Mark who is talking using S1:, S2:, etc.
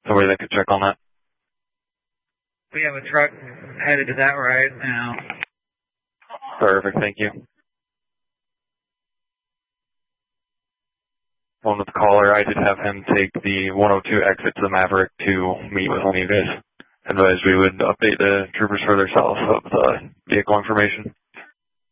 S1: Somebody that could check on that.
S2: We have a truck headed to that right now.
S1: Perfect, thank you. One with the caller, I did have him take the 102 exit to the Maverick to meet with one of you guys. Advised we would update the troopers further south of the vehicle information.